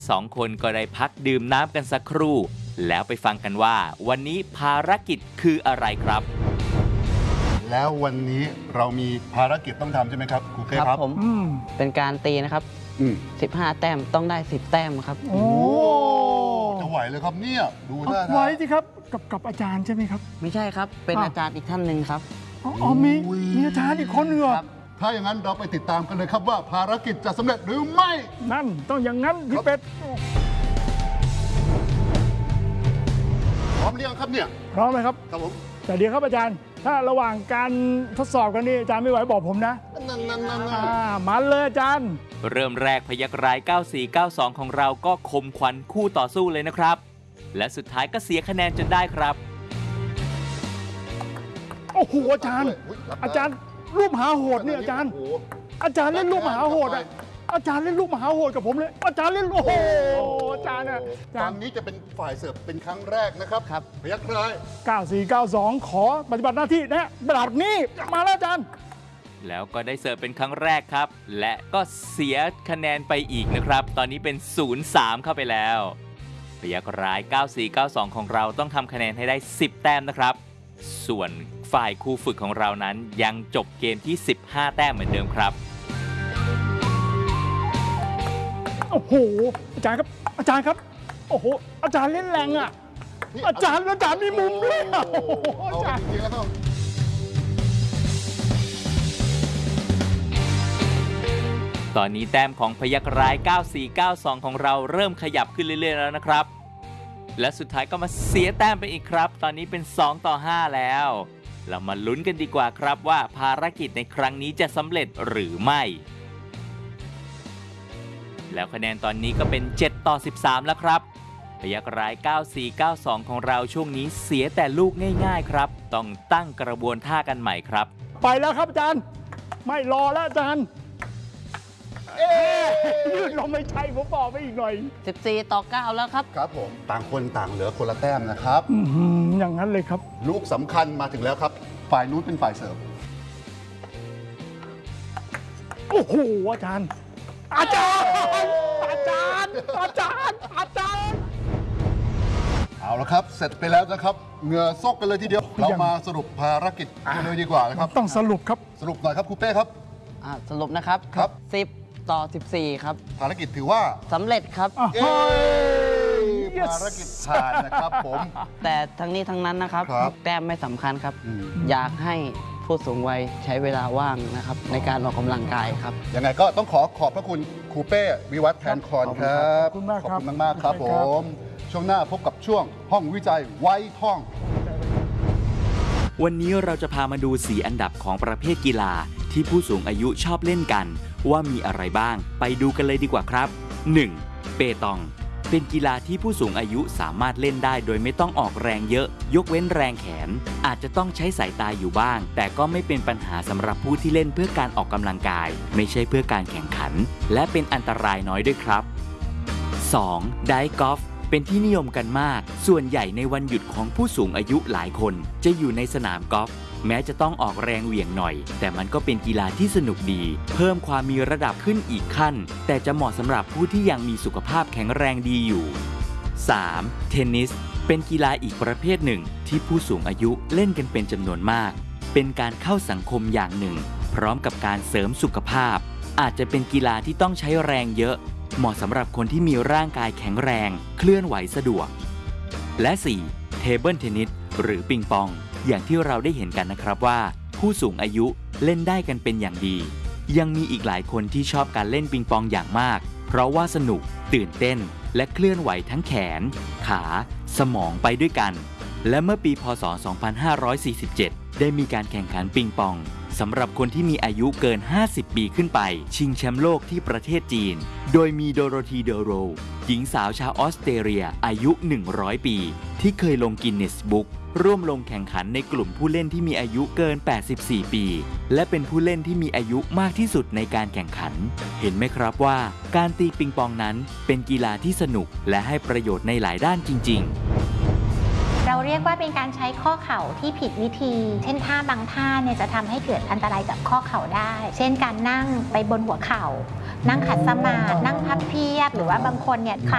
สองคนก็ได้พักดื่มน้ำกันสักครู่แล้วไปฟังกันว่าวันนี้ภารกิจคืออะไรครับแล้ววันนี้เรามีภารกิจต้องทำใช่ไหมครับครูเป้ครับผมเป็นการตีนะครับ15 แต้มต้องได้10 แต้มครับโอ้จะไหวเลยครับเนี่ยดูหน้าไหวสิครับกับอาจารย์ใช่ไหมครับไม่ใช่ครับเป็นอาจารย์อีกท่านหนึ่งครับอ๋อมีอาจารย์อีกคนหนึ่งครับถ้าอย่างนั้นเราไปติดตามกันเลยครับว่าภารกิจจะสำเร็จหรือไม่นั่นต้องอย่างนั้นพี่เป็ดพร้อมหรือยังครับเนี่ยพร้อมเลยครับครับผมแต่เดี๋ยวครับอาจารย์ถ้าระหว่างการทดสอบกันนี่อาจารย์ไม่ไหวบอกผมนะนั่นมันเลยอาจารย์เริ่มแรกพยัคฆ์ร้าย9492ของเราก็คมขวัญคู่ต่อสู้เลยนะครับและสุดท้ายก็เสียคะแนนจนได้ครับโอ้โหอาจารย์รูปมหาโหดเนี่ยอาจารย์เล่นรูปมหาโหดอ่ะอาจารย์เล่นลูกมหาโหดกับผมเลยอาจารย์เล่นโอ้โหอาจารย์เนี่ยตอนนี้จะเป็นฝ่ายเสิร์ฟเป็นครั้งแรกนะครับพยัคฆ์ร้าย 9492ขอปฏิบัติหน้าที่นะแบบนี้มาแล้วอาจารย์แล้วก็ได้เสิร์ฟเป็นครั้งแรกครับและก็เสียคะแนนไปอีกนะครับตอนนี้เป็น 0-3 เข้าไปแล้วพยัคฆ์ร้าย9492ของเราต้องทำคะแนนให้ได้10 แต้มนะครับส่วนฝ่ายครูฝึกของเรานั้นยังจบเกมที่15 แต้มเหมือนเดิมครับโอ้โหอาจารย์ครับโอ้โหอาจารย์เล่นแรงอ่ะอาจารย์มีมุมด้วยอาจารย์ตอนนี้แต้มของพยัคฆ์ร้าย9492ของเราเริ่มขยับขึ้นเรื่อยๆแล้วนะครับและสุดท้ายก็มาเสียแต้มไปอีกครับตอนนี้เป็น2-5แล้วเรามาลุ้นกันดีกว่าครับว่าภารกิจในครั้งนี้จะสำเร็จหรือไม่แล้วคะแนนตอนนี้ก็เป็น7-13แล้วครับพยัคฆ์ร้าย9492ของเราช่วงนี้เสียแต่ลูกง่ายๆครับต้องตั้งกระบวนท่ากันใหม่ครับไปแล้วครับอาจารย์ไม่รอแล้วอาจารย์ยืดลมไม่ใช่ผมบอกไปอีกหน่อย 14-9แล้วครับครับผมต่างคนต่างเหลือคนละแต้มนะครับอย่างนั้นเลยครับลูกสำคัญมาถึงแล้วครับฝ่ายนู้นเป็นฝ่ายเสิร์ฟโอ้โหอาจารย์เอาละครับเสร็จไปแล้วนะครับเหงื่อซกกันเลยทีเดียวเรามาสรุปภารกิจกันเลยดีกว่านะครับต้องสรุปครับสรุปหน่อยครับครูเป้ครับสรุปนะครับ10-14ครับภารกิจถือว่าสำเร็จครับภารกิจผ่านนะครับผมแต่ทั้งนี้ทั้งนั้นนะครับแต้มไม่สำคัญครับอยากให้ผู้สูงวัยใช้เวลาว่างนะครับในการออกกำลังกายครับยังไงก็ต้องขอบพระคุณครูเป้วิวัฒน์แทนคอนครับขอบคุณมากครับผมช่วงหน้าพบกับช่วงห้องวิจัยไว้ท่องวันนี้เราจะพามาดู4อันดับของประเภทกีฬาที่ผู้สูงอายุชอบเล่นกันว่ามีอะไรบ้างไปดูกันเลยดีกว่าครับ 1. เปตองเป็นกีฬาที่ผู้สูงอายุสามารถเล่นได้โดยไม่ต้องออกแรงเยอะยกเว้นแรงแขนอาจจะต้องใช้สายตาอยู่บ้างแต่ก็ไม่เป็นปัญหาสำหรับผู้ที่เล่นเพื่อการออกกำลังกายไม่ใช่เพื่อการแข่งขันและเป็นอันตรายน้อยด้วยครับ 2. ไดฟ์กอล์ฟเป็นที่นิยมกันมากส่วนใหญ่ในวันหยุดของผู้สูงอายุหลายคนจะอยู่ในสนามกอล์ฟแม้จะต้องออกแรงเหวี่ยงหน่อยแต่มันก็เป็นกีฬาที่สนุกดีเพิ่มความมีระดับขึ้นอีกขั้นแต่จะเหมาะสำหรับผู้ที่ยังมีสุขภาพแข็งแรงดีอยู่ 3. เทนนิสเป็นกีฬาอีกประเภทหนึ่งที่ผู้สูงอายุเล่นกันเป็นจำนวนมากเป็นการเข้าสังคมอย่างหนึ่งพร้อมกับการเสริมสุขภาพอาจจะเป็นกีฬาที่ต้องใช้แรงเยอะเหมาะสำหรับคนที่มีร่างกายแข็งแรงเคลื่อนไหวสะดวกและ 4. เทเบิลเทนนิสหรือปิงปองอย่างที่เราได้เห็นกันนะครับว่าผู้สูงอายุเล่นได้กันเป็นอย่างดียังมีอีกหลายคนที่ชอบการเล่นปิงปองอย่างมากเพราะว่าสนุกตื่นเต้นและเคลื่อนไหวทั้งแขนขาสมองไปด้วยกันและเมื่อปีพ.ศ. 2547ได้มีการแข่งขันปิงปองสำหรับคนที่มีอายุเกิน50 ปีขึ้นไปชิงแชมป์โลกที่ประเทศจีนโดยมีโดโรธีเดโรหญิงสาวชาวออสเตรเลียอายุ100 ปีที่เคยลงกินเนสบุ๊กร่วมลงแข่งขันในกลุ่มผู้เล่นที่มีอายุเกิน84 ปีและเป็นผู้เล่นที่มีอายุมากที่สุดในการแข่งขันเห็นไหมครับว่าการตีปิงปองนั้นเป็นกีฬาที่สนุกและให้ประโยชน์ในหลายด้านจริงๆเราเรียกว่าเป็นการใช้ข้อเข่าที่ผิดวิธีเช่นท่าบางท่าเนี่ยจะทำให้เกิดอันตรายกับข้อเข่าได้เช่นการนั่งไปบนหัวเข่านั่งขัดสมาธินั่งพับเพียบหรือว่าบางคนเนี่ย